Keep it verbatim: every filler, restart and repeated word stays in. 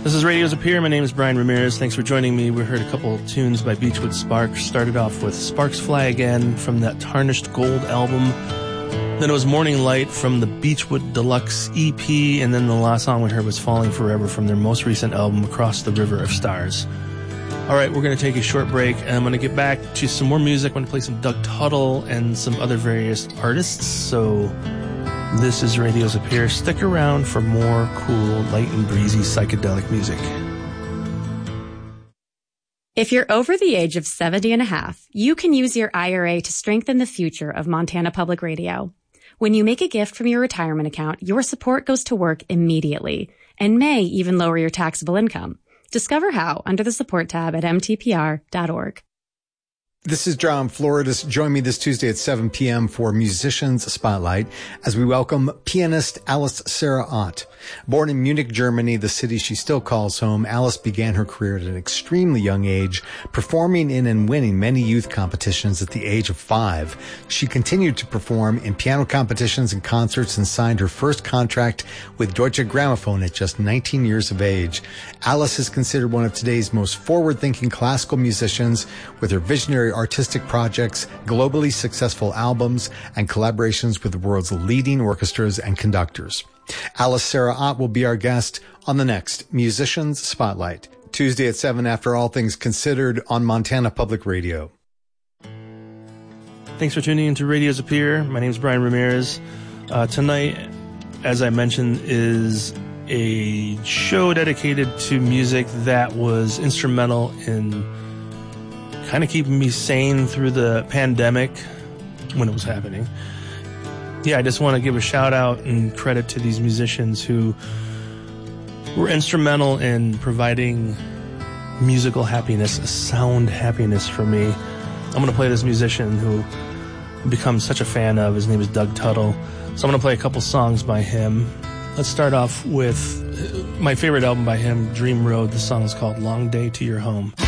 This is Radios Appear. My name is Brian Ramirez. Thanks for joining me. We heard a couple tunes by Beachwood Sparks. Started off with Sparks Fly Again from that Tarnished Gold album. Then it was Morning Light from the Beachwood Deluxe E P. And then the last song we heard was Falling Forever from their most recent album, Across the River of Stars. All right, we're going to take a short break, and I'm going to get back to some more music. I'm going to play some Doug Tuttle and some other various artists. So this is Radios Appear. Stick around for more cool, light and breezy psychedelic music. If you're over the age of seventy and a half, you can use your I R A to strengthen the future of Montana Public Radio. When you make a gift from your retirement account, your support goes to work immediately and may even lower your taxable income. Discover how under the support tab at m t p r dot org. This is John Floridis. Join me this Tuesday at seven p.m. for Musicians Spotlight as we welcome pianist Alice Sarah Ott. Born in Munich, Germany, the city she still calls home, Alice began her career at an extremely young age, performing in and winning many youth competitions at the age of five. She continued to perform in piano competitions and concerts and signed her first contract with Deutsche Grammophon at just nineteen years of age. Alice is considered one of today's most forward-thinking classical musicians with her visionary artistic projects, globally successful albums, and collaborations with the world's leading orchestras and conductors. Alice Sarah Ott will be our guest on the next Musicians Spotlight, Tuesday at seven after All Things Considered on Montana Public Radio. Thanks for tuning in to Radios Appear. My name is Brian Ramirez. Uh, tonight, as I mentioned, is a show dedicated to music that was instrumental in kind of keeping me sane through the pandemic when it was happening. Yeah, I just want to give a shout out and credit to these musicians who were instrumental in providing musical happiness, sound happiness for me. I'm going to play this musician who I've become such a fan of. His name is Doug Tuttle. So I'm going to play a couple songs by him. Let's start off with my favorite album by him, Dream Road. The song is called Long Day to Your Home.